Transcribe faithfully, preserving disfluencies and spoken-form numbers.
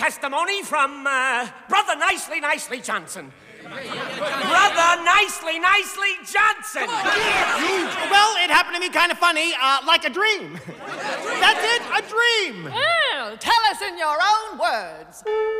testimony from uh, Brother Nicely Nicely Johnson. Brother Nicely Nicely Johnson! Well, it happened to me kind of funny, uh, like a dream. That's it, a dream. Well, tell us in your own words.